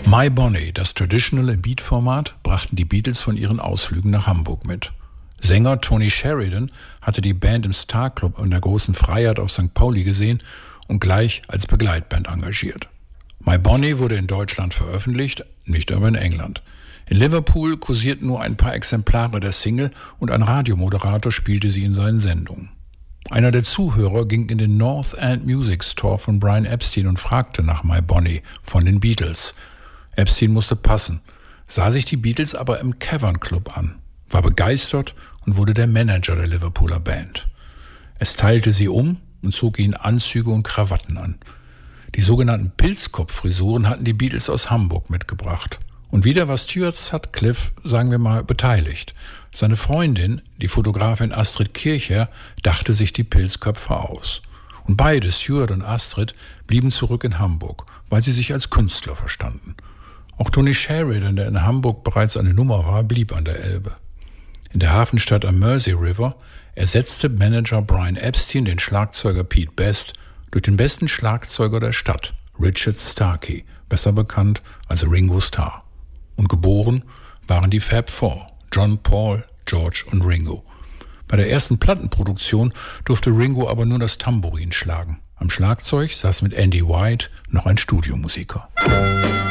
My Bonnie, das Traditional im Beat-Format, brachten die Beatles von ihren Ausflügen nach Hamburg mit. Sänger Tony Sheridan hatte die Band im Star Club in der Großen Freiheit auf St. Pauli gesehen und gleich als Begleitband engagiert. My Bonnie wurde in Deutschland veröffentlicht, nicht aber in England. In Liverpool kursierten nur ein paar Exemplare der Single und ein Radiomoderator spielte sie in seinen Sendungen. Einer der Zuhörer ging in den North End Music Store von Brian Epstein und fragte nach My Bonnie von den Beatles. Epstein musste passen, sah sich die Beatles aber im Cavern Club an, war begeistert und wurde der Manager der Liverpooler Band. Es teilte sie um und zog ihnen Anzüge und Krawatten an. Die sogenannten Pilzkopffrisuren hatten die Beatles aus Hamburg mitgebracht. Und wieder war Stuart Sutcliffe, sagen wir mal, beteiligt. Seine Freundin, die Fotografin Astrid Kircher, dachte sich die Pilzköpfe aus. Und beide, Stuart und Astrid, blieben zurück in Hamburg, weil sie sich als Künstler verstanden. Auch Tony Sheridan, der in Hamburg bereits eine Nummer war, blieb an der Elbe. In der Hafenstadt am Mersey River ersetzte Manager Brian Epstein den Schlagzeuger Pete Best durch den besten Schlagzeuger der Stadt, Richard Starkey, besser bekannt als Ringo Starr. Und geboren waren die Fab Four, John, Paul, George und Ringo. Bei der ersten Plattenproduktion durfte Ringo aber nur das Tambourin schlagen. Am Schlagzeug saß mit Andy White noch ein Studiomusiker.